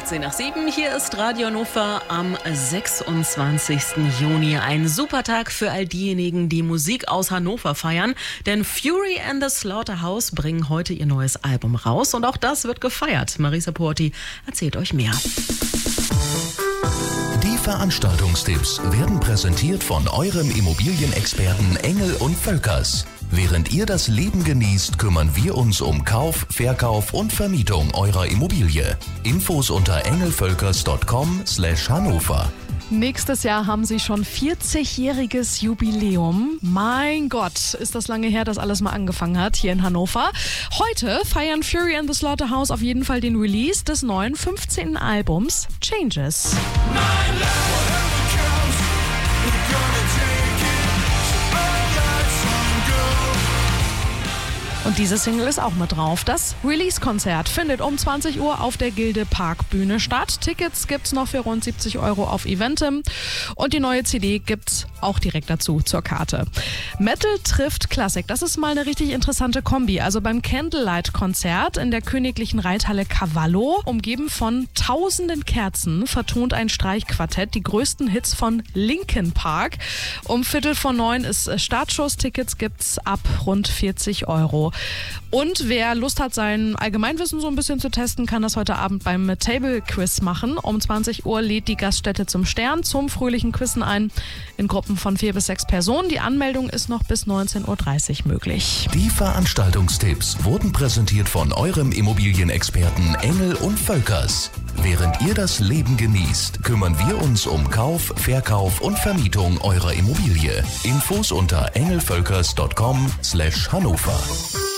6:18. Hier ist Radio Hannover am 26. Juni. Ein super Tag für all diejenigen, die Musik aus Hannover feiern. Denn Fury and the Slaughterhouse bringen heute ihr neues Album raus. Und auch das wird gefeiert. Marisa Porti erzählt euch mehr. Die Veranstaltungstipps werden präsentiert von eurem Immobilienexperten Engel und Völkers. Während ihr das Leben genießt, kümmern wir uns um Kauf, Verkauf und Vermietung eurer Immobilie. Infos unter engelvölkers.com/Hannover. Nächstes Jahr haben sie schon 40-jähriges Jubiläum. Mein Gott, ist das lange her, dass alles mal angefangen hat hier in Hannover. Heute feiern Fury and the Slaughterhouse auf jeden Fall den Release des neuen 15. Albums Changes. Und diese Single ist auch mit drauf. Das Release-Konzert findet um 20 Uhr auf der Gilde Parkbühne statt. Tickets gibt's noch für rund 70 € auf Eventim. Und die neue CD gibt's auch direkt dazu zur Karte. Metal trifft Klassik. Das ist mal eine richtig interessante Kombi. Also beim Candlelight-Konzert in der königlichen Reithalle Cavallo, umgeben von tausenden Kerzen, vertont ein Streichquartett die größten Hits von Linkin Park. Um 8:45 ist Startschuss. Tickets gibt's ab rund 40 €. Und wer Lust hat, sein Allgemeinwissen so ein bisschen zu testen, kann das heute Abend beim Table Quiz machen. Um 20 Uhr lädt die Gaststätte zum Stern zum fröhlichen Quizzen ein in Gruppen von 4 bis 6 Personen. Die Anmeldung ist noch bis 19:30 Uhr möglich. Die Veranstaltungstipps wurden präsentiert von eurem Immobilienexperten Engel und Völkers. Während ihr das Leben genießt, kümmern wir uns um Kauf, Verkauf und Vermietung eurer Immobilie. Infos unter engelvölkers.com/Hannover.